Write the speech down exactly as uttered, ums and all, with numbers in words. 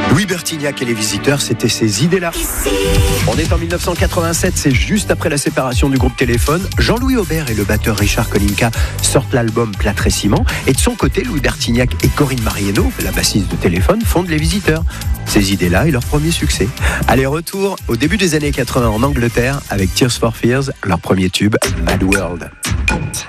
Louis Bertignac et les Visiteurs, c'était ces idées-là. On est en mille neuf cent quatre-vingt-sept, c'est juste après la séparation du groupe Téléphone. Jean-Louis Aubert et le batteur Richard Kolinka sortent l'album Plâtre et Ciment. Et de son côté, Louis Bertignac et Corinne Marieno, la bassiste de Téléphone, fondent les Visiteurs. Ces idées-là et leur premier succès. Allez, retour au début des années quatre-vingts en Angleterre avec Tears for Fears, leur premier tube, Mad World.